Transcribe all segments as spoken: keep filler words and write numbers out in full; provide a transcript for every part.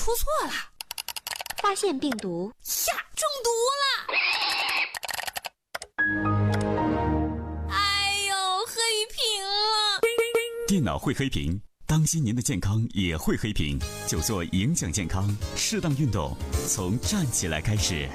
出错了， 发现病毒呀，中毒了！哎呦，黑屏了！ 电脑会黑屏，当心您的健康也会黑屏。久坐影响健康，适当运动，从站起来开始。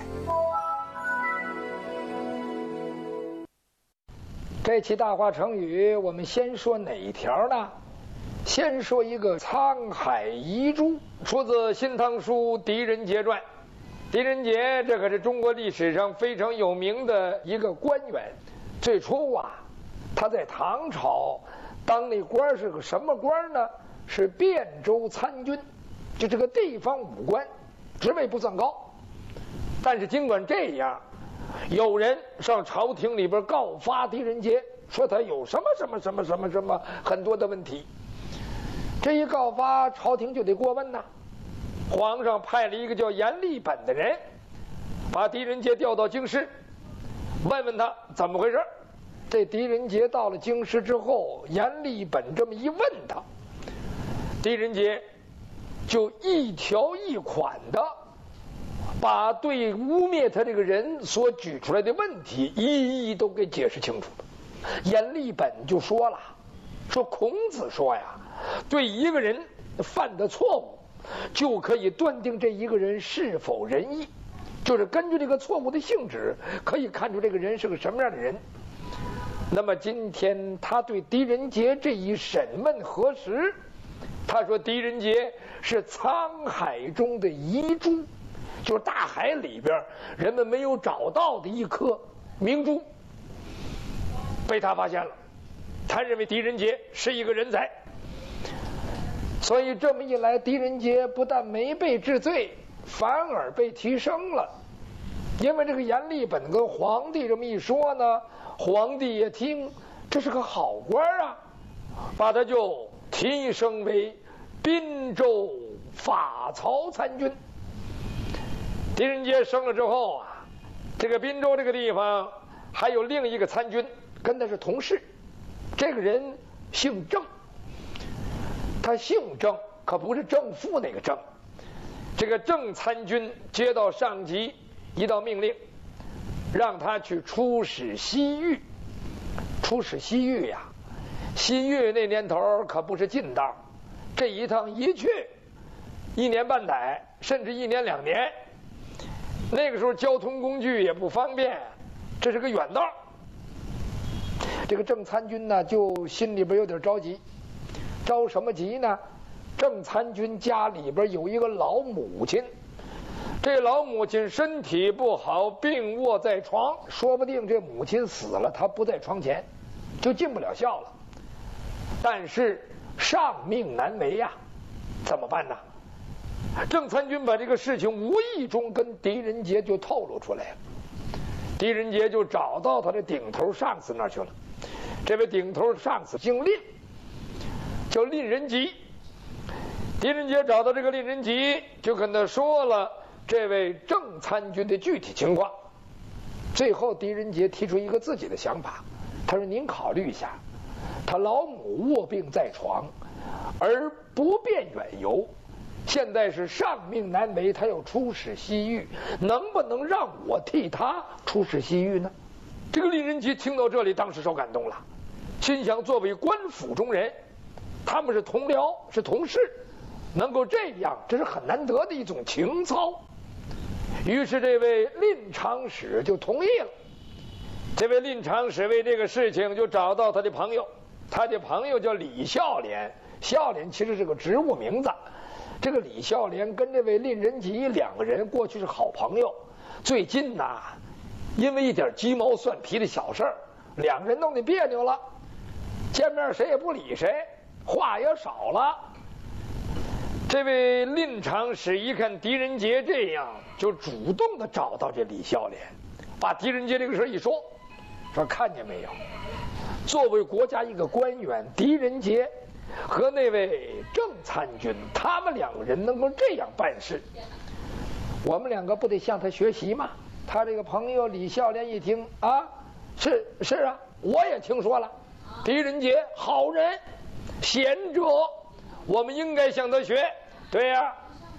这期大话成语，我们先说哪一条呢？先说一个沧海遗珠，出自《新唐书·狄仁杰传》。狄仁杰这可是中国历史上非常有名的一个官员。最初啊，他在唐朝当那官是个什么官呢？是汴州参军，就这个地方武官，职位不算高。但是尽管这样，有人上朝廷里边告发狄仁杰，说他有什么什么什么什么什么很多的问题。这一告发，朝廷就得过问呐。皇上派了一个叫阎立本的人，把狄仁杰调到京师，问问他怎么回事。这狄仁杰到了京师之后，阎立本这么一问他，狄仁杰就一条一款的把对污蔑他这个人所举出来的问题一一都给解释清楚了。阎立本就说了，说孔子说呀，对一个人犯的错误就可以断定这一个人是否仁义，就是根据这个错误的性质可以看出这个人是个什么样的人。那么今天他对狄仁杰这一审问核实，他说狄仁杰是沧海中的遗珠，就是大海里边人们没有找到的一颗明珠，被他发现了。他认为狄仁杰是一个人才，所以这么一来，狄仁杰不但没被治罪，反而被提升了。因为这个阎立本跟皇帝这么一说呢，皇帝也听这是个好官啊，把他就提升为滨州法曹参军。狄仁杰升了之后啊，这个滨州这个地方还有另一个参军跟他是同事，这个人姓郑，他姓郑，可不是正负那个郑。这个郑参军接到上级一道命令，让他去出使西域。出使西域呀，西域那年头可不是近道，这一趟一去一年半载，甚至一年两年。那个时候交通工具也不方便，这是个远道。这个郑参军呢，就心里边有点着急。着什么急呢？郑参军家里边有一个老母亲，这老母亲身体不好，病卧在床，说不定这母亲死了，她不在床前，就尽不了孝了。但是上命难违呀，怎么办呢？郑参军把这个事情无意中跟狄仁杰就透露出来了，狄仁杰就找到他的顶头上司那儿去了。这位顶头上司姓蔺，叫蔺仁吉。狄仁杰找到这个蔺仁吉，就跟他说了这位郑参军的具体情况。最后狄仁杰提出一个自己的想法，他说您考虑一下，他老母卧病在床而不便远游，现在是上命难违，他要出使西域，能不能让我替他出使西域呢？这个蔺仁吉听到这里，当时受感动了，心想作为官府中人，他们是同僚是同事，能够这样，这是很难得的一种情操。于是这位蔺长史就同意了。这位蔺长史为这个事情就找到他的朋友，他的朋友叫李孝廉，孝廉其实是个职务名字。这个李孝廉跟这位蔺仁吉两个人过去是好朋友，最近呐、啊，因为一点鸡毛蒜皮的小事儿，两人弄得别扭了，见面谁也不理谁，话也少了。这位蔺长史一看狄仁杰这样，就主动的找到这李孝廉，把狄仁杰这个事一说，说看见没有，作为国家一个官员，狄仁杰和那位郑参军，他们两个人能够这样办事，我们两个不得向他学习吗？他这个朋友李孝廉一听啊，是是啊，我也听说了，狄仁杰好人贤者，我们应该向他学。对呀、啊，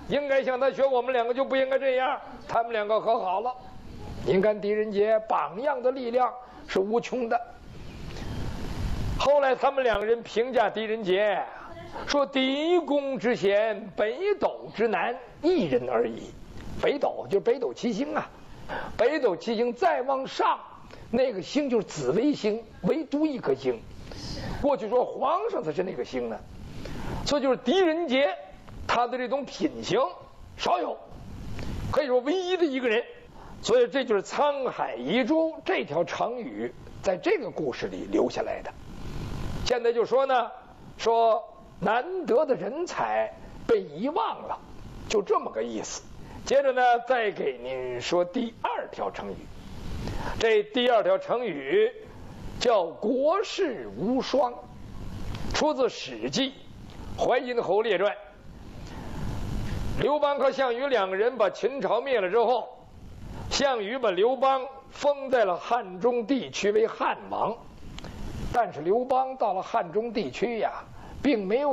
应该向他学，我们两个就不应该这样。他们两个和好了。您看狄仁杰榜样的力量是无穷的。后来他们两个人评价狄仁杰，说狄公之贤，北斗之难，一人而已。北斗就是北斗七星啊，北斗七星再往上，那个星就是紫微星，唯独一颗星。过去说皇上才是那个星呢，所以就是狄仁杰，他的这种品行少有，可以说唯一的一个人。所以这就是沧海遗珠这条成语在这个故事里留下来的。现在就说呢，说难得的人才被遗忘了，就这么个意思。接着呢，再给您说第二条成语。这第二条成语叫国士无双，出自《史记·淮阴侯列传》。刘邦和项羽两个人把秦朝灭了之后，项羽把刘邦封在了汉中地区为汉王。但是刘邦到了汉中地区呀，并没有